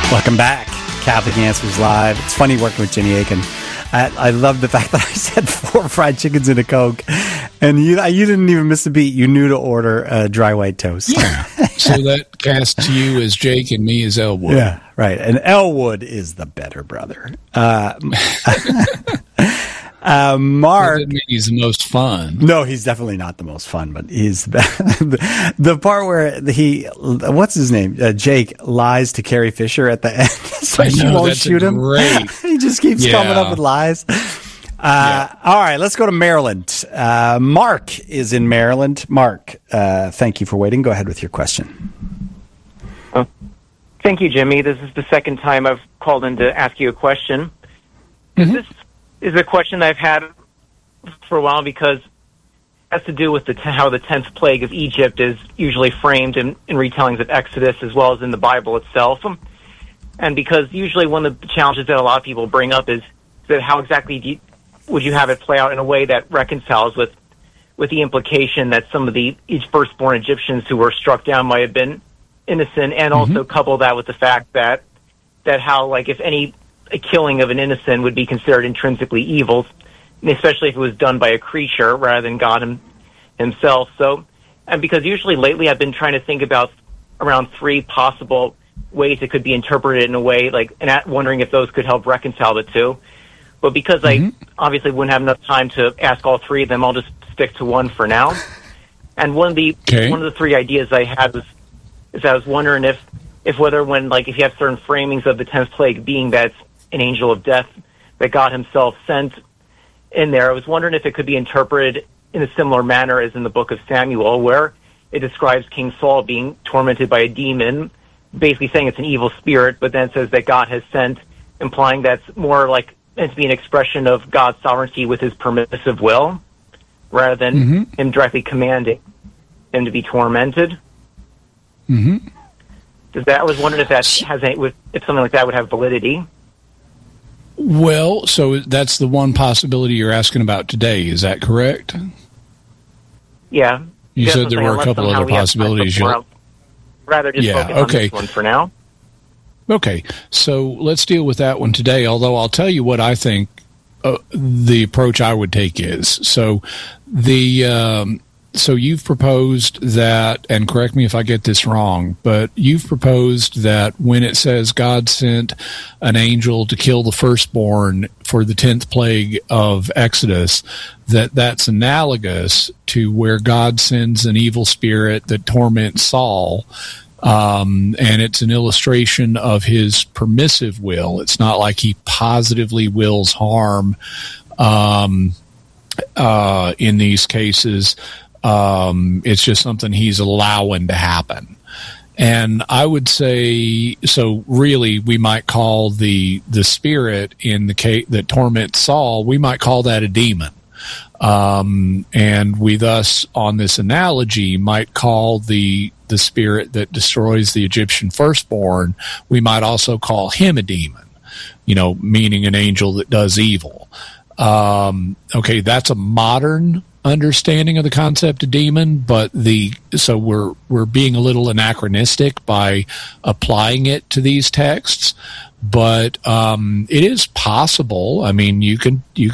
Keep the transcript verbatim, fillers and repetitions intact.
Welcome back. Catholic Answers Live. It's funny working with Jenny Aiken. I, I love the fact that I said four fried chickens and a Coke, and you you didn't even miss a beat. You knew to order uh, dry white toast. Yeah. So that casts you as Jake and me as Elwood. Yeah, right. And Elwood is the better brother. Uh, uh, Mark. Doesn't mean he's the most fun. No, he's definitely not the most fun, but he's the, the part where he, what's his name? Uh, Jake lies to Carrie Fisher at the end, so I know, she won't that's shoot him. Great. He just keeps Yeah. coming up with lies. Uh, Yeah. All right, let's go to Maryland. Uh, Mark is in Maryland. Mark, uh, thank you for waiting. Go ahead with your question. Oh, thank you, Jimmy. This is the second time I've called in to ask you a question. Mm-hmm. This is a question that I've had for a while because it has to do with the t- how the tenth plague of Egypt is usually framed in, in retellings of Exodus as well as in the Bible itself. And because usually one of the challenges that a lot of people bring up is that how exactly do you, would you have it play out in a way that reconciles with with the implication that some of the each firstborn Egyptians who were struck down might have been innocent, and Mm-hmm. also couple that with the fact that that how, like, if any a killing of an innocent would be considered intrinsically evil, especially if it was done by a creature rather than God him, himself. So, and because usually lately I've been trying to think about around three possible ways it could be interpreted in a way, like, and at, wondering if those could help reconcile the two. But because mm-hmm. I obviously wouldn't have enough time to ask all three of them, I'll just stick to one for now. And one of the okay. one of the three ideas I had was is I was wondering if if whether when like if you have certain framings of the tenth plague being that it's an angel of death that God himself sent in there, I was wondering if it could be interpreted in a similar manner as in the book of Samuel, where it describes King Saul being tormented by a demon, basically saying it's an evil spirit, but then it says that God has sent, implying that's more like meant to be an expression of God's sovereignty with his permissive will, rather than mm-hmm. him directly commanding him to be tormented. Mm-hmm. Does that? I was wondering if that has any, if something like that would have validity. Well, so that's the one possibility you're asking about today. Is that correct? Yeah. You That's said what there I'm were saying, a couple unless other somehow we have time possibilities. before, You'll- I'll rather just Yeah, focus on okay. this one for now. Okay, so let's deal with that one today, although I'll tell you what I think uh, the approach I would take is. So the um, so you've proposed that, and correct me if I get this wrong, but you've proposed that when it says God sent an angel to kill the firstborn for the tenth plague of Exodus, that that's analogous to where God sends an evil spirit that torments Saul. Um, and it's an illustration of his permissive will. It's not like he positively wills harm um, uh, in these cases. Um, it's just something he's allowing to happen. And I would say, so really we might call the the spirit in the case that torments Saul, we might call that a demon. Um, and we thus, on this analogy, might call the the spirit that destroys the Egyptian firstborn, we might also call him a demon, you know, meaning an angel that does evil. Um, okay, that's a modern understanding of the concept of demon, but the so we're we're being a little anachronistic by applying it to these texts. But um, it is possible. I mean, you can you